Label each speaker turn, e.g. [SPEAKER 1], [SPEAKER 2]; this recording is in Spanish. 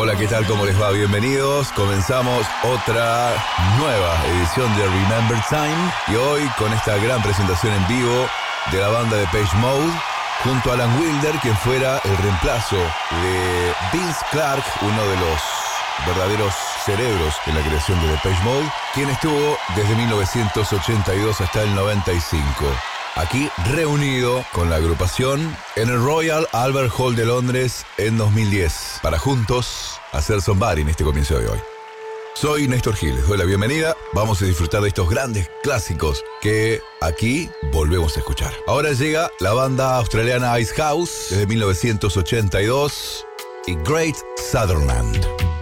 [SPEAKER 1] Hola, ¿qué tal? ¿Cómo les va? Bienvenidos. Comenzamos otra nueva edición de Remember Time y hoy con esta gran presentación en vivo de la banda Depeche Mode junto a Alan Wilder, quien fuera el reemplazo de Vince Clarke, uno de los verdaderos cerebros en la creación de Depeche Mode, quien estuvo desde 1982 hasta el 95. Aquí reunido con la agrupación en el Royal Albert Hall de Londres en 2010, para juntos hacer Somebody en este comienzo de hoy. Soy Néstor Gil, les doy la bienvenida. Vamos a disfrutar de estos grandes clásicos que aquí volvemos a escuchar. Ahora llega la banda australiana Icehouse desde 1982 y Great Sutherland.